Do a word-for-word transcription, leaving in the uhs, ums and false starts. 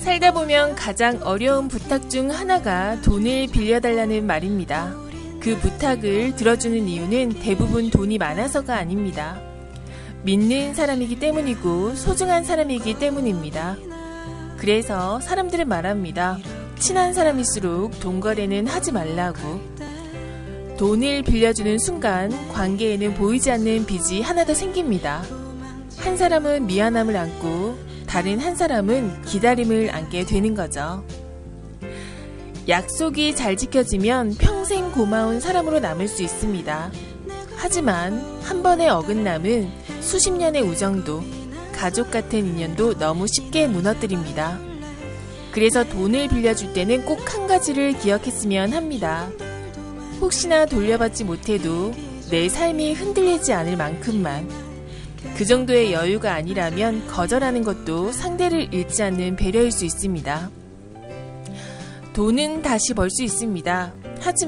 살다 보면 가장 어려운 부탁 중 하나가 돈을 빌려달라는 말입니다. 그 부탁을 들어주는 이유는 대부분 돈이 많아서가 아닙니다. 믿는 사람이기 때문이고 소중한 사람이기 때문입니다. 그래서 사람들은 말합니다. 친한 사람일수록 돈 거래는 하지 말라고. 돈을 빌려주는 순간 관계에는 보이지 않는 빚이 하나 더 생깁니다. 한 사람은 미안함을 안고 다른 한 사람은 기다림을 안게 되는 거죠. 약속이 잘 지켜지면 평생 고마운 사람으로 남을 수 있습니다. 하지만 한 번의 어긋남은 수십 년의 우정도, 가족 같은 인연도 너무 쉽게 무너뜨립니다. 그래서 돈을 빌려줄 때는 꼭 한 가지를 기억했으면 합니다. 혹시나 돌려받지 못해도 내 삶이 흔들리지 않을 만큼만, 그 정도의 여유가 아니라면 거절하는 것도 상대를 잃지 않는 배려일 수 있습니다. 돈은 다시 벌 수 있습니다. 하지만